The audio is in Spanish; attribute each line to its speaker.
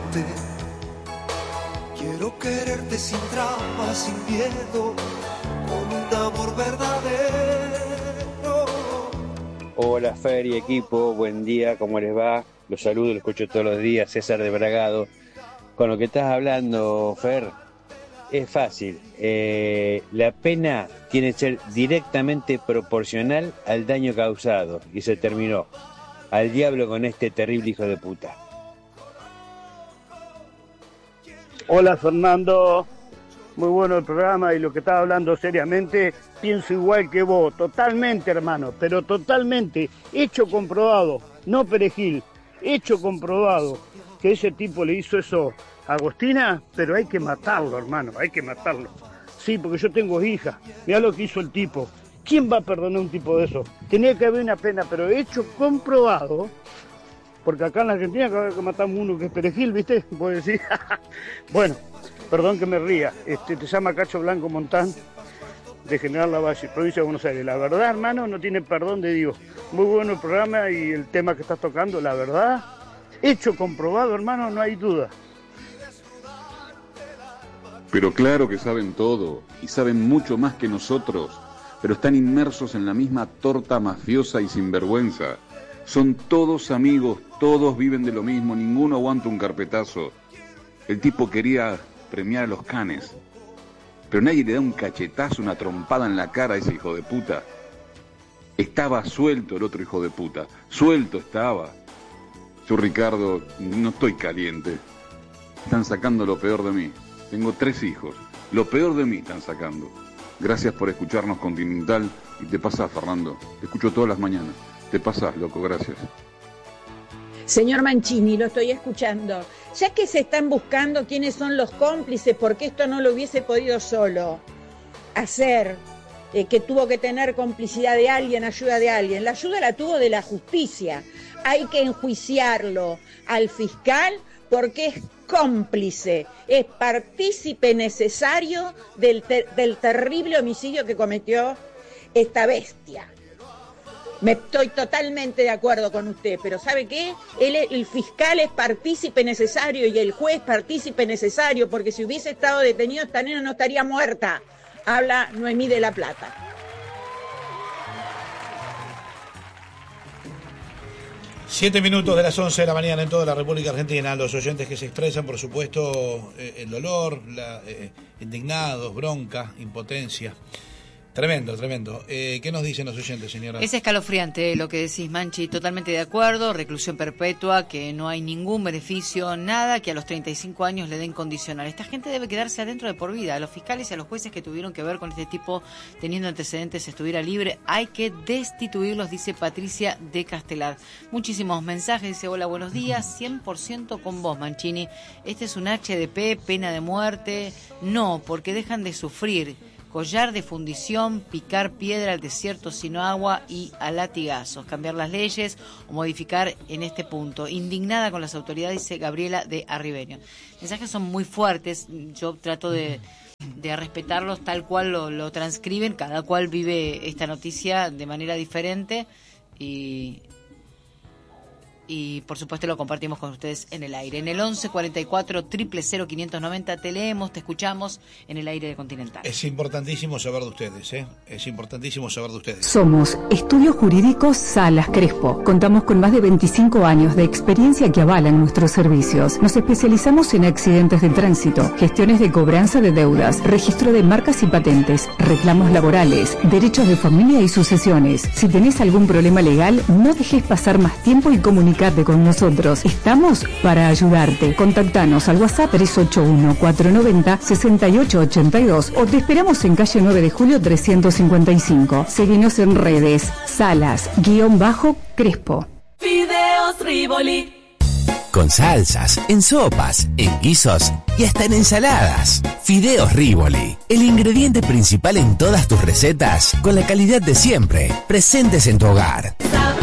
Speaker 1: amarte. Quiero quererte sin trampa, sin miedo, con un amor verdadero.
Speaker 2: Hola Fer y equipo, buen día, ¿cómo les va? Los saludo, los escucho todos los días, César de Bragado. Con lo que estás hablando, Fer, es fácil. La pena tiene que ser directamente proporcional al daño causado. Y se terminó. Al diablo con este terrible hijo de puta.
Speaker 3: Hola Fernando, muy bueno el programa y lo que estás hablando seriamente, pienso igual que vos, totalmente hermano, pero totalmente, hecho comprobado, no perejil, hecho comprobado que ese tipo le hizo eso a Agostina, pero hay que matarlo hermano, hay que matarlo. Sí, porque yo tengo hija, mirá lo que hizo el tipo, ¿quién va a perdonar un tipo de eso? Tenía que haber una pena, pero hecho comprobado. Porque acá en la Argentina cada vez que matamos uno que es perejil, ¿viste? Puedo decir. Bueno, perdón que me ría. Te llama Cacho Blanco Montán, de General Lavalle, provincia de Buenos Aires. La verdad, hermano, no tiene perdón de Dios. Muy bueno el programa y el tema que estás tocando, la verdad. Hecho comprobado, hermano, no hay duda.
Speaker 4: Pero claro que saben todo, y saben mucho más que nosotros, pero están inmersos en la misma torta mafiosa y sinvergüenza. Son todos amigos, todos viven de lo mismo, ninguno aguanta un carpetazo. El tipo quería premiar a los canes, pero nadie le da un cachetazo, una trompada en la cara a ese hijo de puta. Estaba suelto el otro hijo de puta, suelto estaba. Yo, Ricardo, no estoy caliente. Están sacando lo peor de mí. Tengo 3 hijos, lo peor de mí están sacando. Gracias por escucharnos, Continental, y te pasás, Fernando, te escucho todas las mañanas. Te pasás, loco, gracias.
Speaker 5: Señor Mancini, lo estoy escuchando. Ya que se están buscando quiénes son los cómplices, porque esto no lo hubiese podido solo hacer, que tuvo que tener complicidad de alguien, ayuda de alguien. La ayuda la tuvo de la justicia. Hay que enjuiciarlo al fiscal porque es cómplice, es partícipe necesario del terrible homicidio que cometió esta bestia. Me estoy totalmente de acuerdo con usted, pero ¿sabe qué? El fiscal es partícipe necesario y el juez partícipe necesario, porque si hubiese estado detenido esta nena no estaría muerta. Habla Noemí de la Plata.
Speaker 6: Siete minutos de las 11 de la mañana en toda la República Argentina. Los oyentes que se expresan, por supuesto, el dolor, indignados, bronca, impotencia. Tremendo, tremendo. ¿Qué nos dicen los oyentes, señora?
Speaker 7: Es escalofriante lo que decís, Manchi, totalmente de acuerdo, reclusión perpetua, que no hay ningún beneficio, nada que a los 35 años le den condicional. Esta gente debe quedarse adentro de por vida. A los fiscales y a los jueces que tuvieron que ver con este tipo teniendo antecedentes estuviera libre, hay que destituirlos, dice Patricia de Castelar. Muchísimos mensajes, dice, hola, buenos días, 100% con vos, Mancini. Este es un HDP, pena de muerte, no, porque dejan de sufrir. Collar de fundición, picar piedra al desierto sin agua y a latigazos, cambiar las leyes o modificar en este punto. Indignada con las autoridades, dice Gabriela de Arribeño. Mensajes son muy fuertes, yo trato de respetarlos tal cual lo transcriben, cada cual vive esta noticia de manera diferente y por supuesto lo compartimos con ustedes en el aire. En el 11 44 000 590 te leemos, te escuchamos en el aire de Continental.
Speaker 6: Es importantísimo saber de ustedes, ¿eh? Es importantísimo saber de ustedes.
Speaker 8: Somos Estudios Jurídicos Salas Crespo. Contamos con más de 25 años de experiencia que avalan nuestros servicios. Nos especializamos en accidentes de tránsito, gestiones de cobranza de deudas, registro de marcas y patentes, reclamos laborales, derechos de familia y sucesiones. Si tenés algún problema legal, no dejes pasar más tiempo y comunicate con nosotros. Estamos para ayudarte. Contactanos al WhatsApp 381-490-6882 o te esperamos en calle 9 de Julio 355. Seguinos en redes, Salas-Crespo.
Speaker 9: Fideos Rivoli.
Speaker 10: Con salsas, en sopas, en guisos y hasta en ensaladas. Fideos Rivoli, el ingrediente principal en todas tus recetas, con la calidad de siempre, presentes en tu hogar.